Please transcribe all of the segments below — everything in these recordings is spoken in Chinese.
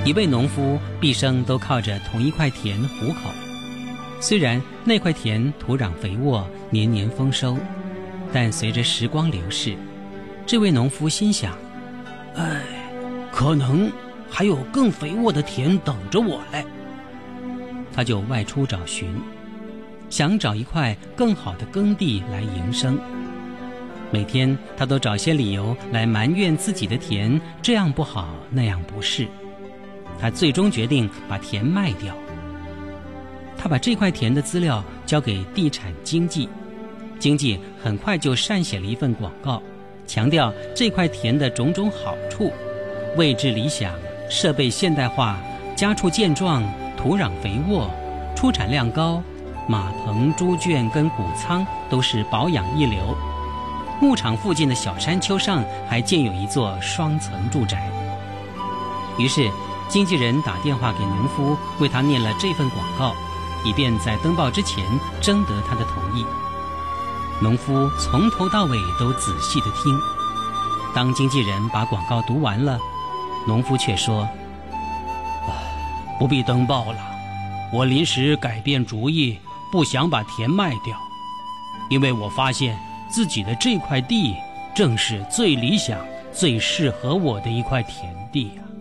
一位农夫毕生都靠着同一块田糊口，虽然那块田土壤肥沃，年年丰收，但随着时光流逝，这位农夫心想， 可能还有更肥沃的田等着我嘞。 他就外出找寻，想找一块更好的耕地来营生。每天他都找些理由来埋怨自己的田这样不好那样不是。他最终决定把田卖掉。他把这块田的资料交给地产经纪，经纪很快就撰写了一份广告，强调这块田的种种好处：位置理想，设备现代化，家畜健壮，土壤肥沃，出产量高，马棚、猪圈跟谷仓都是保养一流。牧场附近的小山丘上还建有一座双层住宅。于是经纪人打电话给农夫，为他念了这份广告，以便在登报之前征得他的同意。农夫从头到尾都仔细地听。当经纪人把广告读完了，农夫却说， 不必登报了，我临时改变主意，不想把田卖掉，因为我发现自己的这块地正是最理想、最适合我的一块田地啊。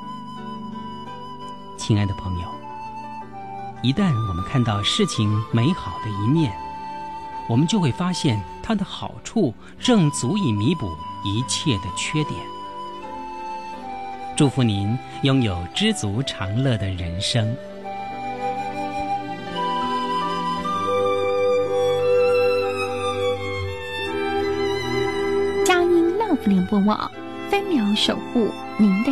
亲爱的朋友，一旦我们看到事情美好的一面，我们就会发现它的好处正足以弥补一切的缺点。祝福您拥有知足常乐的人生。 佳音 Love 联播网，分秒守护您的